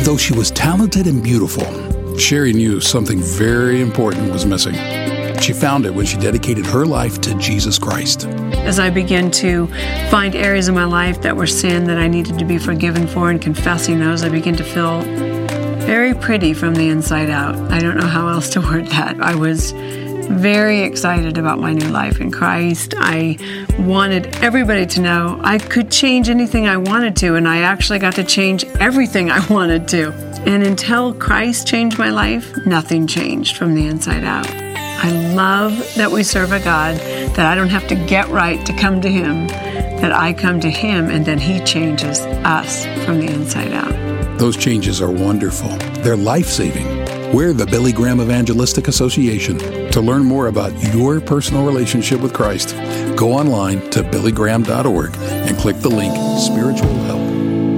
though she was talented and beautiful, Sherry knew something very important was missing. She found it when she dedicated her life to Jesus Christ. As I began to find areas in my life that were sin that I needed to be forgiven for and confessing those, I began to feel very pretty from the inside out. I don't know how else to word that. I was very excited about my new life in Christ. I wanted everybody to know I could change anything I wanted to, and I actually got to change everything I wanted to. And until Christ changed my life, nothing changed from the inside out. I love that we serve a God that I don't have to get right to come to Him, that I come to Him and then He changes us from the inside out. Those changes are wonderful. They're life-saving. We're the Billy Graham Evangelistic Association. To learn more about your personal relationship with Christ, go online to billygraham.org and click the link Spiritual Health.